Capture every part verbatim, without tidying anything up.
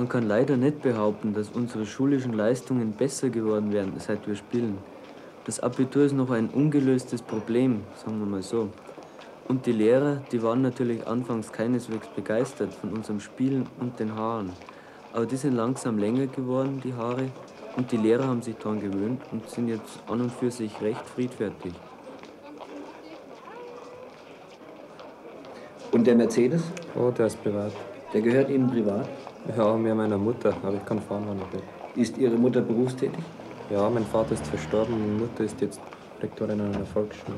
Man kann leider nicht behaupten, dass unsere schulischen Leistungen besser geworden wären, seit wir spielen. Das Abitur ist noch ein ungelöstes Problem, sagen wir mal so. Und die Lehrer, die waren natürlich anfangs keineswegs begeistert von unserem Spielen und den Haaren. Aber die sind langsam länger geworden, die Haare, und die Lehrer haben sich daran gewöhnt und sind jetzt an und für sich recht friedfertig. Und der Mercedes? Oh, der ist privat. Der gehört Ihnen privat? Ja, mir meiner Mutter, aber ich kann fahren, wenn ich will. Ist Ihre Mutter berufstätig? Ja, mein Vater ist verstorben, meine Mutter ist jetzt Rektorin an einer Volksschule.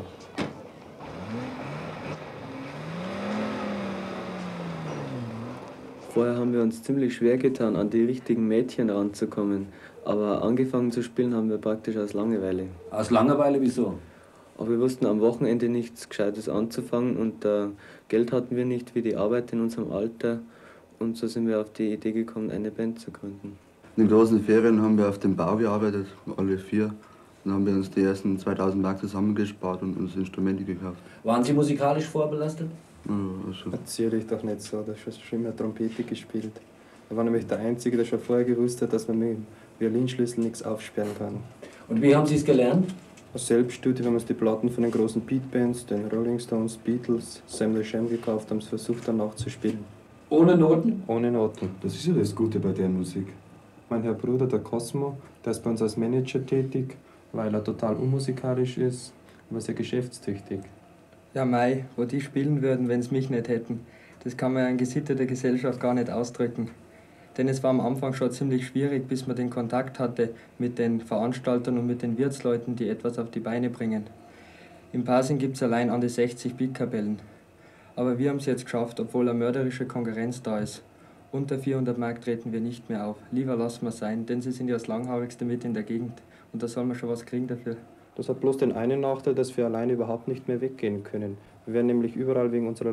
Vorher haben wir uns ziemlich schwer getan, an die richtigen Mädchen ranzukommen. Aber angefangen zu spielen haben wir praktisch aus Langeweile. Aus Langeweile, wieso? Aber wir wussten am Wochenende nichts Gescheites anzufangen und äh, Geld hatten wir nicht wie die Arbeit in unserem Alter. Und so sind wir auf die Idee gekommen, eine Band zu gründen. In den großen Ferien haben wir auf dem Bau gearbeitet, alle vier. Dann haben wir uns die ersten zweitausend Mark zusammengespart und uns Instrumente gekauft. Waren Sie musikalisch vorbelastet? Ja, also. Erzähl ich doch nicht so, da hast du schon immer Trompete gespielt. Er war nämlich der Einzige, der schon vorher gewusst hat, dass man mit dem Violinschlüssel nichts aufsperren kann. Und wie haben Sie es gelernt? Aus Selbststudie, wenn wir uns die Platten von den großen Beatbands, den Rolling Stones, Beatles, Samuel Sham gekauft haben, es versucht dann nachzuspielen. Ohne Noten? Ohne Noten. Das ist ja das Gute bei der Musik. Mein Herr Bruder, der Cosmo, der ist bei uns als Manager tätig, weil er total unmusikalisch ist, aber sehr geschäftstüchtig. Ja, Mai, wo die spielen würden, wenn sie mich nicht hätten. Das kann man in gesitteter Gesellschaft gar nicht ausdrücken. Denn es war am Anfang schon ziemlich schwierig, bis man den Kontakt hatte mit den Veranstaltern und mit den Wirtsleuten, die etwas auf die Beine bringen. Im Pasing gibt es allein an die sechzig Beatkapellen. Aber wir haben es jetzt geschafft, obwohl eine mörderische Konkurrenz da ist. Unter vierhundert Mark treten wir nicht mehr auf. Lieber lassen wir es sein, denn sie sind ja das langhaarigste mit in der Gegend. Und da soll man schon was kriegen dafür. Das hat bloß den einen Nachteil, dass wir alleine überhaupt nicht mehr weggehen können. Wir werden nämlich überall wegen unserer